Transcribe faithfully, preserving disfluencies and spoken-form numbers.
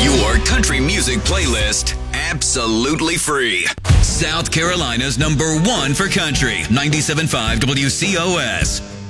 Your country music playlist, absolutely free. South Carolina's number one for country, ninety-seven point five W C O S.